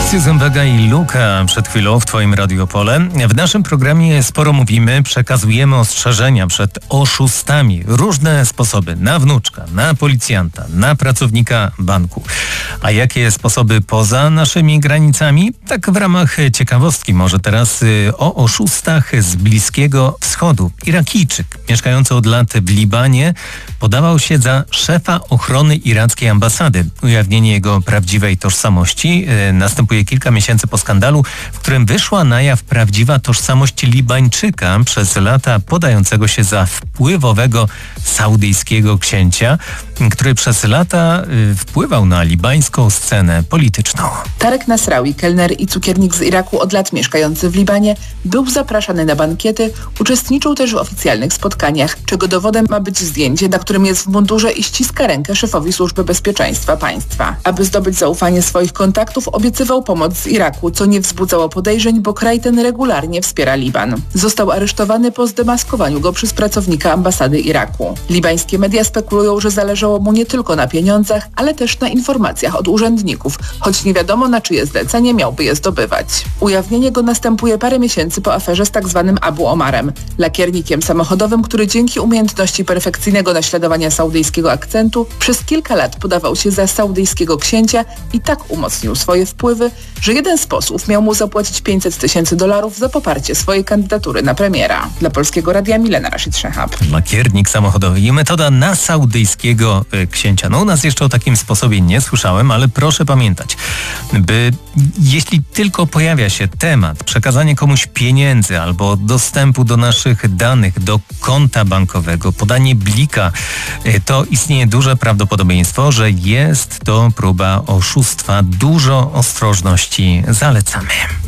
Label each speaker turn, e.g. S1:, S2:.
S1: Susan Vega i Luka przed chwilą w Twoim Radiopole. W naszym programie sporo mówimy, przekazujemy ostrzeżenia przed oszustami. Różne sposoby na wnuczka, na policjanta, na pracownika banku. A jakie sposoby poza naszymi granicami? Tak w ramach ciekawostki może teraz o oszustach z Bliskiego Wschodu. Irakijczyk mieszkający od lat w Libanie podawał się za szefa ochrony irackiej ambasady. Ujawnienie jego prawdziwej tożsamości następuje kilka miesięcy po skandalu, w którym wyszła na jaw prawdziwa tożsamość Libańczyka przez lata podającego się za wpływowego saudyjskiego księcia, który przez lata wpływał na libańską scenę polityczną.
S2: Tarek Nasrawi, kelner i cukiernik z Iraku od lat mieszkający w Libanie, był zapraszany na bankiety, uczestniczył też w oficjalnych spotkaniach, czego dowodem ma być zdjęcie, na którym jest w mundurze i ściska rękę szefowi Służby Bezpieczeństwa państwa. Aby zdobyć zaufanie swoich kontaktów, obiecywał pomoc z Iraku, co nie wzbudzało podejrzeń, bo kraj ten regularnie wspiera Liban. Został aresztowany po zdemaskowaniu go przez pracownika ambasady Iraku. Libańskie media spekulują, że zależało mu nie tylko na pieniądzach, ale też na informacjach od urzędników, choć nie wiadomo, na czyje zlecenie miałby je zdobywać. Ujawnienie go następuje parę miesięcy po aferze z tzw. Abu Omarem, lakiernikiem samochodowym, który dzięki umiejętności perfekcyjnego naśladowania saudyjskiego akcentu przez kilka lat podawał się za saudyjskiego księcia i tak umocnił swoje wpływy, że jeden z posłów miał mu zapłacić $500 000 za poparcie swojej kandydatury na premiera. Dla Polskiego Radia Milena Rashid Shehab.
S1: Lakiernik samochodowy i metoda na saudyjskiego księcia. No u nas jeszcze o takim sposobie nie słyszałem, ale proszę pamiętać, by jeśli tylko pojawia się temat przekazania komuś pieniędzy albo dostępu do naszych danych, do konta bankowego, podanie blika, to istnieje duże prawdopodobieństwo, że jest to próba oszustwa. Dużo ostrożności zalecamy.